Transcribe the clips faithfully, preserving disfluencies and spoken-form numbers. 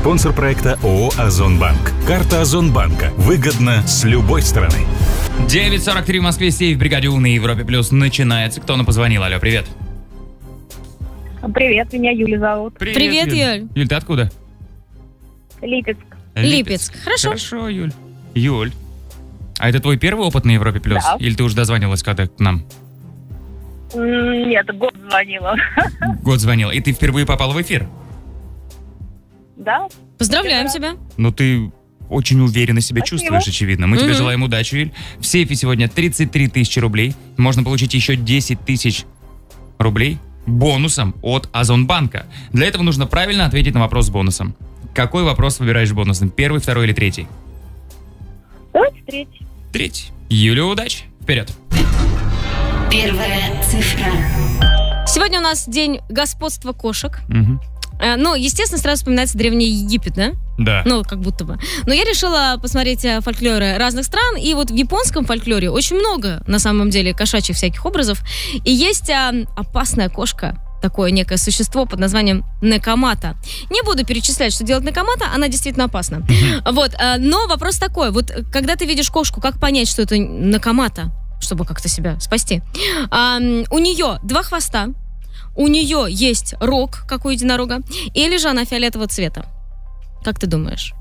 Спонсор проекта ООО «Озонбанк». Карта Озонбанка. Выгодно с любой стороны. девять сорок три в Москве, сейф в бригаде У на Европе Плюс начинается. Кто нам позвонил? Алло, привет. Привет, меня Юля зовут. Привет, Привет, Юль. Юль. Юль, ты откуда? Липецк. Липецк. Хорошо. Хорошо, Юль. Юль, а это твой первый опыт на Европе Плюс? Да. Или ты уже дозванивалась когда к нам? М, Нет, год звонила. Год звонила. И ты впервые попал в эфир? Да? Поздравляем тебя. Ну, ты очень уверенно себя Спасибо. чувствуешь, очевидно. Мы тебе Мгм. желаем удачи, Юль. В сейфе сегодня тридцать три тысячи рублей. Можно получить еще десять тысяч рублей бонусом от Озонбанка. Для этого нужно правильно ответить на вопрос с бонусом. Какой вопрос выбираешь бонусом? Первый, второй или третий? Давайте третий. Третий. Юля, удачи. Вперед. Первая цифра. Сегодня у нас день господства кошек. Мгм. Э, Ну, естественно, сразу вспоминается Древний Египет, да? Да. Ну, как будто бы. Но я решила посмотреть э, фольклоры разных стран, и вот в японском фольклоре очень много, на самом деле, кошачьих всяких образов. И есть а, опасная кошка, такое некое существо под названием Некомата. Не буду перечислять, что делает Некомата, она действительно опасна. Вот, а, но вопрос такой, вот когда ты видишь кошку, как понять, что это Некомата, чтобы как-то себя спасти? А, м, у нее два хвоста, у нее есть рог, как у единорога, или же она фиолетового цвета. Как ты думаешь?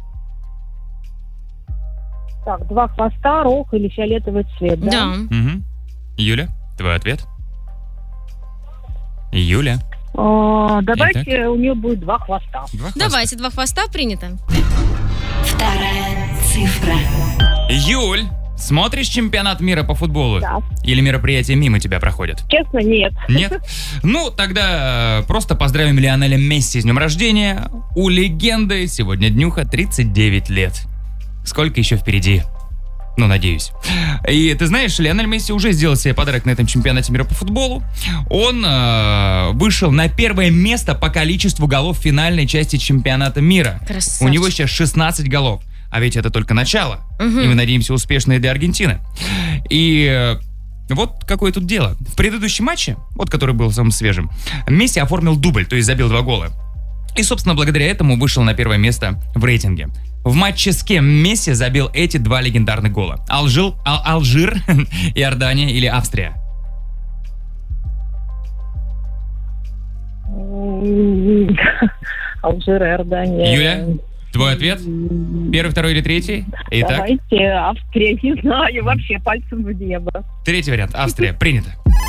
Так, два хвоста, рог или фиолетовый цвет, да? Мгм. Юля, твой ответ? Юля. А, давайте у нее будет два хвоста. Два хвоста. Давайте, два хвоста, принято. Вторая цифра. Юль, смотришь чемпионат мира по футболу? Да. Или мероприятия мимо тебя проходят? Честно, нет. Нет? Ну, тогда э, просто поздравим Лионеля Месси с днем рождения. У легенды сегодня днюха тридцать девять лет. Сколько еще впереди? Ну, надеюсь. И ты знаешь, Лионель Месси уже сделал себе подарок на этом чемпионате мира по футболу. Он э, вышел на первое место по количеству голов в финальной части чемпионата мира. Красавчик. У него сейчас шестнадцать голов. А ведь это только начало. Мгм. И мы надеемся, успешное для Аргентины. И э, вот какое тут дело. В предыдущем матче, вот который был самым свежим, Месси оформил дубль, то есть забил два гола. И, собственно, благодаря этому вышел на первое место в рейтинге. В матче с кем Месси забил эти два легендарных гола? Алжир, Ал- Алжир, Иордания или Австрия? М, Алжир, Иордания. Юля, твой ответ? Первый, второй или третий? Итак, Давайте Австрия, не знаю, вообще пальцем в небо. третий вариант. Австрия. Принято.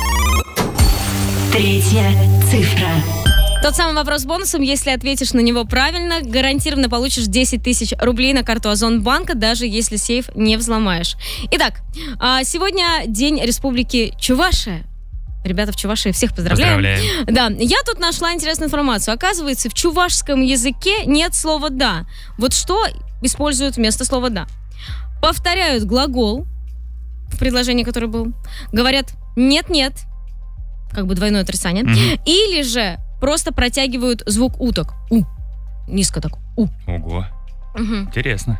Третья цифра. Тот самый вопрос с бонусом, если ответишь на него правильно, гарантированно получишь десять тысяч рублей на карту Озонбанка, даже если сейф не взломаешь. Итак, а, сегодня день Республики Чувашия. Ребята в Чувашии, всех поздравляем. Поздравляем. Да, я тут нашла интересную информацию. Оказывается, в чувашском языке нет слова «да». Вот что используют вместо слова «да»? Повторяют глагол в предложении, который был. Говорят «нет-нет», как бы двойное отрицание. Мгм. Или же просто протягивают звук уток. У. Низко так. У. Ого, Мгм. интересно.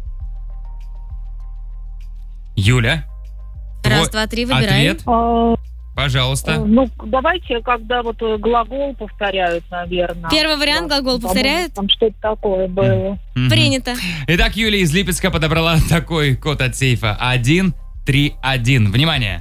Юля, Раз, твой два, три, выбирай. ответ, А, пожалуйста. Ну, давайте, когда вот э, глагол повторяют, наверное. Первый вариант, глагол По-моему, повторяет. Там что-то такое было. Мгм. Принято. Итак, Юлия из Липецка подобрала такой код от сейфа. один три один. Внимание!